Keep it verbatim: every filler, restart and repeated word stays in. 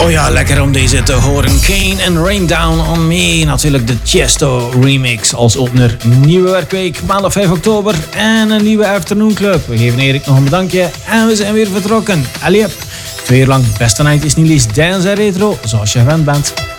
Oh ja, lekker om deze te horen. Kane en Rain Down on Me. Natuurlijk de Tiesto remix als opener. Nieuwe werkweek, maandag vijf oktober. En een nieuwe Afternoon Club. We geven Erik nog een bedankje. En we zijn weer vertrokken. Allee, twee uur lang beste nineties, Nielies, dance en retro. Zoals je gewend bent.